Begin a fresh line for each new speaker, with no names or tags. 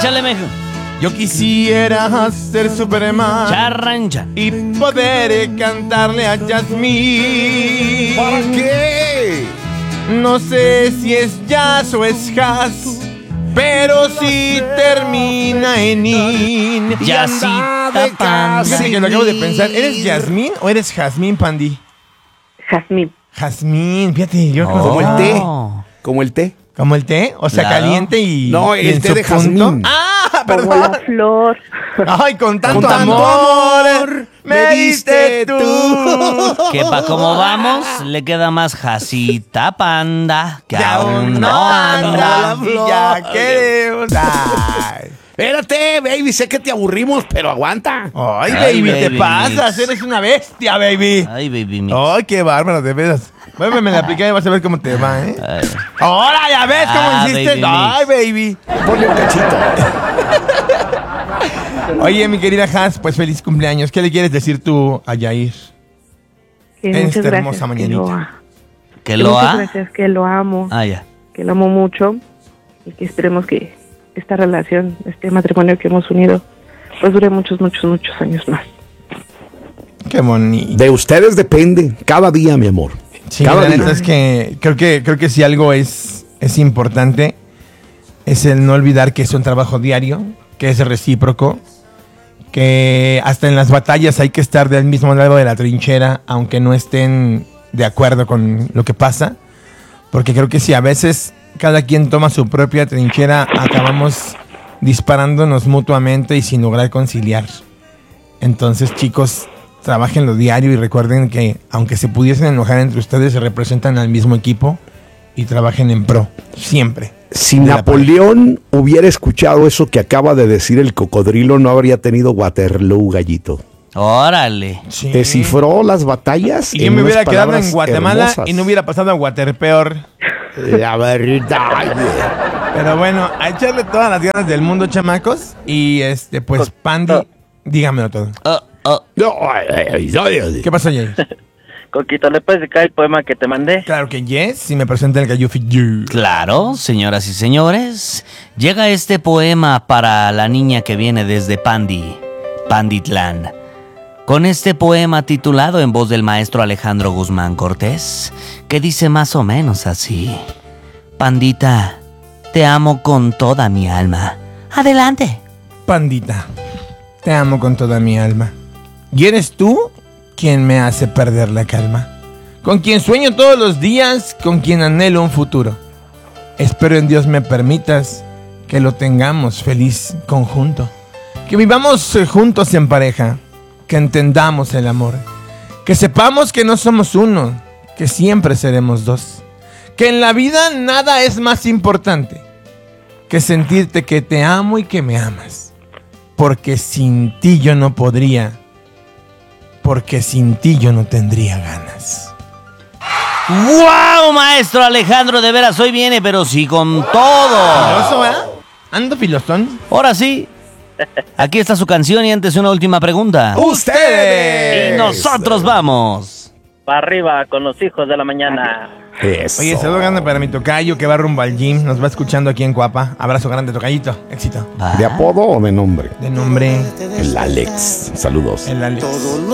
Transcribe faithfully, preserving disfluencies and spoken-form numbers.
Échale, mijo.
Yo quisiera ser Superman
Charrancha.
y poder cantarle a Yasmín.
¿Para qué?
No sé si es jazz o es jazz, pero si termina en in.
Yacita Panda.
Fíjate que lo acabo de pensar. ¿Eres Yasmín o eres Jazmín, Pandi?
Jazmín.
Jazmín, fíjate, yo
Oh.
Como el té. Como el té.
¿Como el té? O sea,
Claro.
caliente y...
No,
y
el
en
té
su
de
punto.
jazmín.
¡Ah,
Como
perdón!
la flor.
¡Ay, con tanto,
Con tanto
amor,
amor
me diste tú!
Que pa' cómo vamos, le queda más Jacita Panda, que
Ya
aún
no
no
anda,
anda.
y ya queremos. Ay,
Espérate, baby, sé que te aburrimos, pero aguanta.
Ay,
Ay,
baby, te
baby
pasas,
mix.
eres una bestia, baby.
Ay, baby mix.
Ay, qué bárbaro, de veras. Bueno, me la apliqué y vas a ver cómo te va, ¿eh?
Ay.
Ahora ya ves cómo
Ah,
hiciste.
baby
Ay, baby.
Ponle un cachito.
Oye, mi querida Has, pues feliz cumpleaños. ¿Qué le quieres decir tú a Yair?
Que
En
muchas
esta
gracias.
hermosa
que
mañanita.
lo a-
¿Que
que
lo
muchas
ha?
gracias, que lo amo.
Ah, ya.
Que lo amo mucho. Y que esperemos que esta relación, este matrimonio que hemos unido, pues dure muchos, muchos, muchos años más.
Qué bonito.
De ustedes depende cada día, mi amor.
Sí,
cada
la
día.
neta es que creo que creo que si algo es, es importante es el no olvidar que es un trabajo diario, que es recíproco, que hasta en las batallas hay que estar del mismo lado de la trinchera, aunque no estén de acuerdo con lo que pasa, porque creo que si a veces cada quien toma su propia trinchera, acabamos disparándonos mutuamente y sin lograr conciliar. Entonces, chicos, trabajen lo diario y recuerden que aunque se pudiesen enojar entre ustedes, se representan al mismo equipo y trabajen en pro, siempre.
Si
de la
Napoleón hubiera escuchado eso que acaba de decir el cocodrilo, no habría tenido Waterloo, gallito.
Órale.
Sí.
Descifró las batallas.
Y yo
en
me
unas
hubiera quedado en
palabras
Guatemala
hermosas.
y no hubiera pasado a Waterpeor.
La verdad.
Pero bueno, a echarle todas las ganas del mundo, chamacos. Y este, pues, Pandi, dígamelo todo.
Oh, oh.
No, ay, ay, ay, ay.
¿Qué pasó, Jay?
Coquito, ¿le puedes dedicar el poema que te mandé?
Claro que yes, si me presenta el Cayufi.
Claro, señoras y señores, llega este poema para la niña que viene desde Pandi, Panditlán. Con este poema titulado en voz del maestro Alejandro Guzmán Cortés, que dice más o menos así: Pandita, te amo con toda mi alma. Adelante.
Pandita, te amo con toda mi alma. Y eres tú quien me hace perder la calma. Con quien sueño todos los días, con quien anhelo un futuro. Espero en Dios me permitas que lo tengamos feliz conjunto. Que vivamos eh, juntos en pareja. Que entendamos el amor. Que sepamos que no somos uno, que siempre seremos dos. Que en la vida nada es más importante que sentirte que te amo y que me amas. Porque sin ti yo no podría. Porque sin ti yo no tendría ganas.
¡Wow, maestro Alejandro! De veras, hoy viene, pero sí con todo.
¿Filoso, eh? Ando filostón.
Ahora sí, aquí está su canción y antes una última pregunta.
¡Ustedes!
Y nosotros vamos.
Para arriba con los hijos de la mañana.
Eso.
Oye, saludo grande para mi tocayo que va rumbo al gym. Nos va escuchando aquí en Coapa. Abrazo grande, tocayito. Éxito.
¿De apodo o de nombre?
De nombre,
El Alex. Saludos.
el Alex.